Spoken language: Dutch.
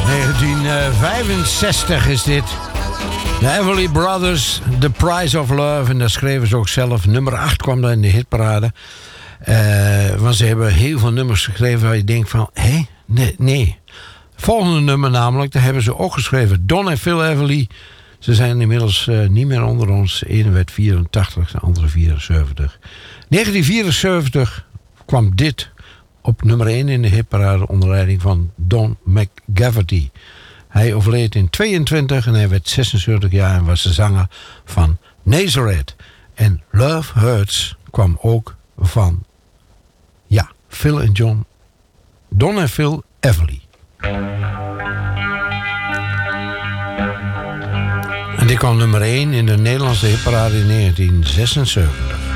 1965 is dit. De Everly Brothers, The Price of Love. En dat schreven ze ook zelf. Nummer 8 kwam daar in de hitparade. Want ze hebben heel veel nummers geschreven waar je denkt van... hé, nee. Volgende nummer namelijk, daar hebben ze ook geschreven. Don en Phil Everly. Ze zijn inmiddels niet meer onder ons. De ene werd 84, de andere 74. 1974 kwam dit op nummer 1 in de hitparade onder leiding van Don McGafferty. Hij overleed in 22 en hij werd 76 jaar en was de zanger van Nazareth. En Love Hurts kwam ook van, Phil en John, Don en Phil Everly. En dit kwam nummer 1 in de Nederlandse hitparade in 1976.